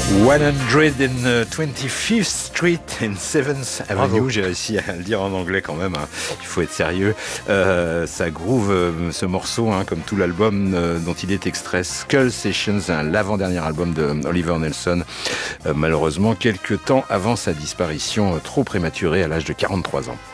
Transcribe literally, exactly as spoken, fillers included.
cent vingt-cinquième Street and seventh Avenue, j'ai réussi à le dire en anglais quand même, hein. Il faut être sérieux. Euh, ça groove euh, ce morceau, hein, comme tout l'album euh, dont il est extrait, Skull Sessions, hein, l'avant-dernier album de Oliver Nelson, euh, malheureusement quelques temps avant sa disparition euh, trop prématurée à l'âge de quarante-trois ans.